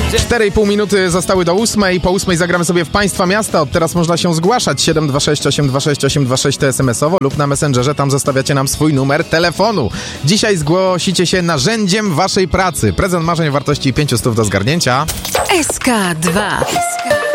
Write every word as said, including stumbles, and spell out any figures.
cztery i pół minuty zostały do ósmej. Po ósmej zagramy sobie w Państwa Miasta. Od teraz można się zgłaszać. siedem dwa sześć osiem dwa sześć osiem dwa sześć to es em esowo lub na Messengerze. Tam zostawiacie nam swój numer telefonu. Dzisiaj zgłosicie się narzędziem waszej pracy. Prezent marzeń o wartości pięć stów do zgarnięcia. S K dwa.